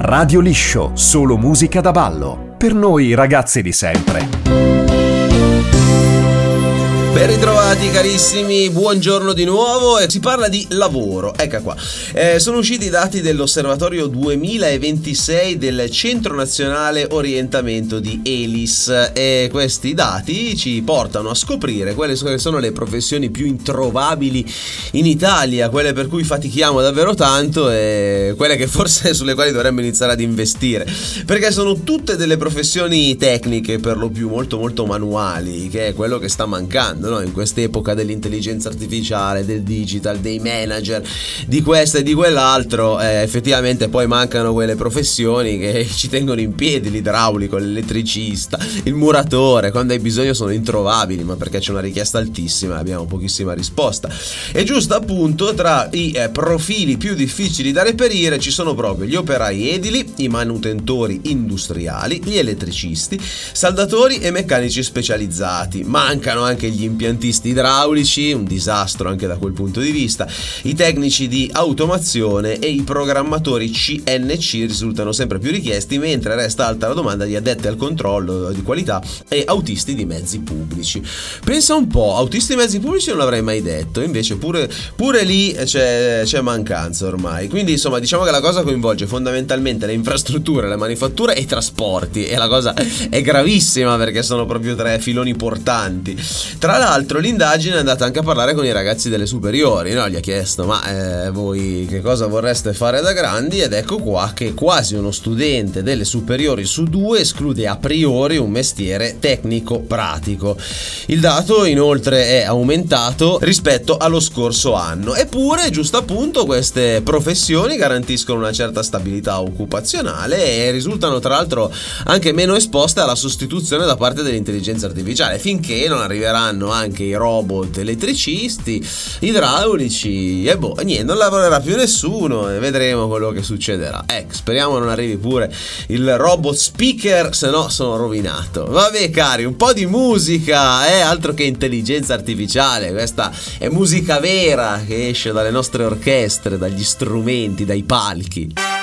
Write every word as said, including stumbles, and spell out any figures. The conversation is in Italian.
Radio Liscio, solo musica da ballo. Per noi ragazzi di sempre. Ben ritrovati carissimi, buongiorno di nuovo. Si parla di lavoro, ecco qua. Eh, sono usciti i dati dell'Osservatorio duemilaventisei del Centro Nazionale Orientamento di ELIS e questi dati ci portano a scoprire quelle sono le professioni più introvabili in Italia, quelle per cui fatichiamo davvero tanto e quelle che forse sulle quali dovremmo iniziare ad investire, perché sono tutte delle professioni tecniche, per lo più molto molto manuali, che è quello che sta mancando, no? In quest'epoca dell'intelligenza artificiale, del digital, dei manager, di questo e di quell'altro, eh, effettivamente poi mancano quelle professioni che ci tengono in piedi, l'idraulico, l'elettricista, il muratore. Quando hai bisogno sono introvabili, ma perché c'è una richiesta altissima e abbiamo pochissima risposta. E giusto appunto tra i eh, profili più difficili da reperire ci sono proprio gli operai edili, i manutentori industriali, gli elettricisti, saldatori e meccanici specializzati. Mancano anche gli impiantisti idraulici, un disastro anche da quel punto di vista, i tecnici di automazione e i programmatori C N C risultano sempre più richiesti, mentre resta alta la domanda di addetti al controllo di qualità e autisti di mezzi pubblici. Pensa un po', autisti di mezzi pubblici non l'avrei mai detto, invece pure, pure lì c'è, c'è mancanza ormai. Quindi insomma diciamo che la cosa coinvolge fondamentalmente le infrastrutture, le manifatture e i trasporti, e la cosa è gravissima perché sono proprio tre filoni portanti. Tra l'altro l'indagine è andata anche a parlare con i ragazzi delle superiori, no? Gli ha chiesto ma eh, voi che cosa vorreste fare da grandi, ed ecco qua che quasi uno studente delle superiori su due esclude a priori un mestiere tecnico pratico. Il dato inoltre è aumentato rispetto allo scorso anno, eppure giusto appunto queste professioni garantiscono una certa stabilità occupazionale e risultano tra l'altro anche meno esposte alla sostituzione da parte dell'intelligenza artificiale, finché non arriveranno anche i robot elettricisti, idraulici e boh, niente, non lavorerà più nessuno e vedremo quello che succederà. Ecco, speriamo non arrivi pure il robot speaker, se no sono rovinato. Vabbè cari, un po' di musica, eh, altro che intelligenza artificiale, questa è musica vera che esce dalle nostre orchestre, dagli strumenti, dai palchi.